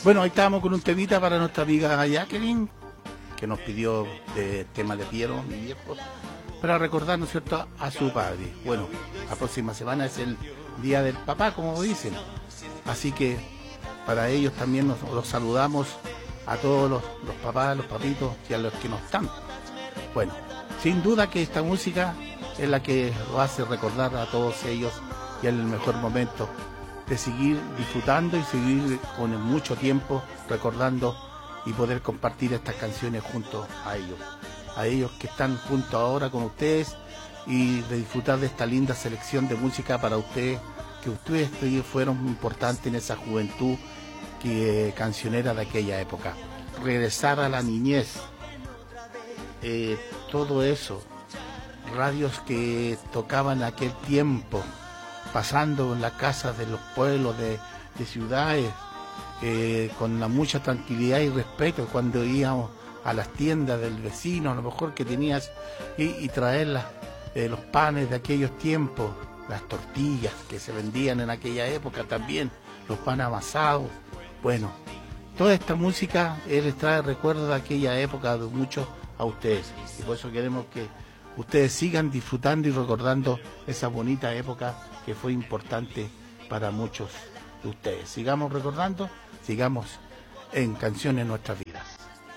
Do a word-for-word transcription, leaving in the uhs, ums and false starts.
Bueno, ahí estábamos con un temita para nuestra amiga Jacqueline, que nos pidió de tema de Piero, mi viejo, para recordar, ¿no es cierto?, a su padre. Bueno, la próxima semana es el Día del Papá, como dicen. Así que para ellos también nos, los saludamos a todos los, los papás, los papitos y a los que no están. Bueno, sin duda que esta música es la que lo hace recordar a todos ellos y es el mejor momento de seguir disfrutando y seguir con mucho tiempo recordando y poder compartir estas canciones junto a ellos, a ellos que están junto ahora con ustedes y de disfrutar de esta linda selección de música para ustedes, que ustedes fueron importantes en esa juventud que, eh, cancionera de aquella época. Regresar a la niñez, eh, todo eso, radios que tocaban aquel tiempo, pasando en las casas de los pueblos, de, de ciudades, eh, con la mucha tranquilidad y respeto cuando íbamos a las tiendas del vecino, a lo mejor que tenías, y, y traer la, eh, los panes de aquellos tiempos, las tortillas que se vendían en aquella época también, los panes amasados. Bueno, toda esta música eh, les trae recuerdos de aquella época de muchos a ustedes, y por eso queremos que ustedes sigan disfrutando y recordando esa bonita época que fue importante para muchos de ustedes. Sigamos recordando, sigamos en Canciones Nuestras Vidas.